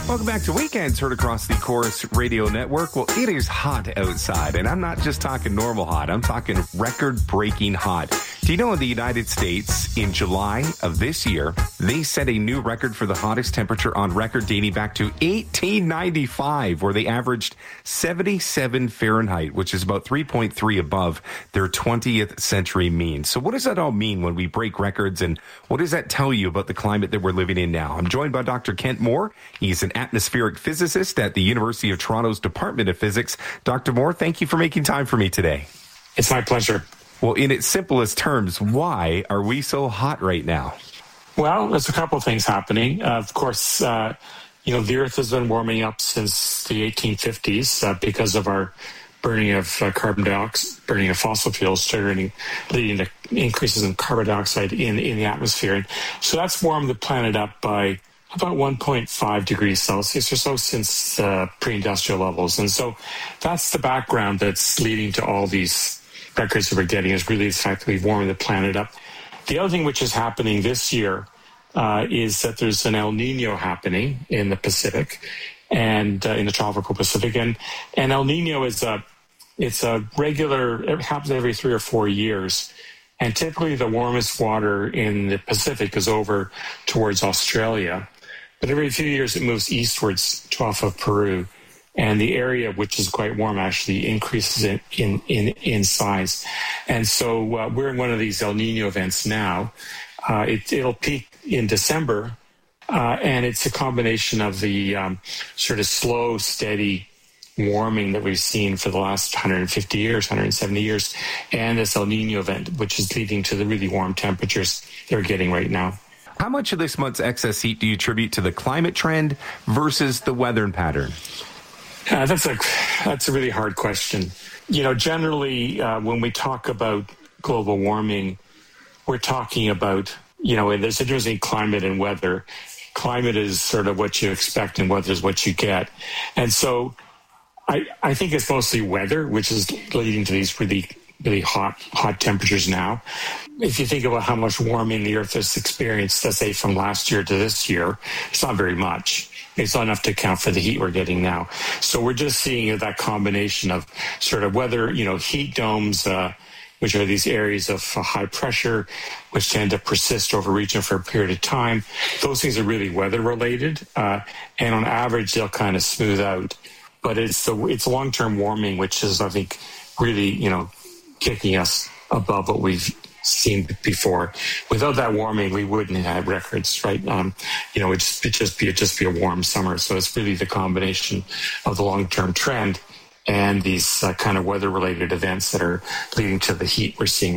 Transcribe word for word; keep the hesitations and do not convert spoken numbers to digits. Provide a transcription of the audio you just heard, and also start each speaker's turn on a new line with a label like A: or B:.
A: Welcome back to Weekends, heard across the Chorus Radio Network. Well, it is hot outside, and I'm not just talking normal hot. I'm talking record-breaking hot. Do you know in the United States, in July of this year, they set a new record for the hottest temperature on record dating back to eighteen ninety-five, where they averaged seventy-seven Fahrenheit, which is about three point three above their twentieth century mean. So what does that all mean when we break records, and what does that tell you about the climate that we're living in now? I'm joined by Doctor Kent Moore. He's an atmospheric physicist at the University of Toronto's Department of Physics. Doctor Moore, thank you for making time for me today.
B: It's my pleasure.
A: Well, in its simplest terms, why are we so hot right now?
B: Well, there's a couple of things happening. Uh, of course, uh, you know, the Earth has been warming up since the eighteen fifties uh, because of our burning of uh, carbon dioxide, burning of fossil fuels, starting leading to increases in carbon dioxide in, in the atmosphere. And so that's warmed the planet up by about one point five degrees Celsius or so since uh, pre-industrial levels. And so that's the background that's leading to all these records that we're getting, is really the fact that we've warmed the planet up. The other thing which is happening this year uh, is that there's an El Nino happening in the Pacific and uh, in the tropical Pacific. And, and El Nino is a, it's a regular, it happens every three or four years. And typically the warmest water in the Pacific is over towards Australia. But every few years it moves eastwards to off of Peru. And the area, which is quite warm, actually increases in, in, in, in size. And so uh, we're in one of these El Nino events now. Uh, it, it'll peak in December. Uh, and it's a combination of the um, sort of slow, steady warming that we've seen for the last one hundred fifty years, one hundred seventy years, and this El Nino event, which is leading to the really warm temperatures they're getting right now.
A: How much of this month's excess heat do you attribute to the climate trend versus the weather pattern?
B: Uh, that's a that's a really hard question. You know, generally, uh, when we talk about global warming, we're talking about, you know, there's a difference in climate and weather. Climate is sort of what you expect, and weather is what you get. And so I, I think it's mostly weather, which is leading to these really, really hot, hot temperatures now. If you think about how much warming the Earth has experienced, let's say from last year to this year, it's not very much. It's not enough to account for the heat we're getting now. So we're just seeing that combination of sort of weather, you know, heat domes, uh, which are these areas of high pressure, which tend to persist over a region for a period of time. Those things are really weather related. Uh, and on average, they'll kind of smooth out. But it's the it's long-term warming, which is, I think, really, you know, kicking us above what we've seen before. Without that warming, we wouldn't have records, right? Um, you know, it'd just, it'd just be it'd just be a warm summer. So it's really the combination of the long-term trend and these uh, kind of weather-related events that are leading to the heat we're seeing